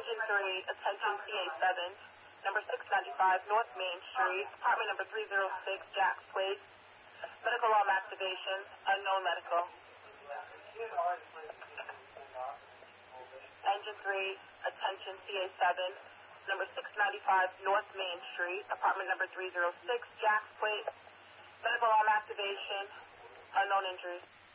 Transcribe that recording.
Engine 3, attention CA7, number 695 North Main Street, apartment number 306, Jack's Place. Medical alarm activation, unknown medical. Engine 3, attention CA7, number 695 North Main Street, apartment number 306, Jack's Place. Medical alarm activation, unknown injuries.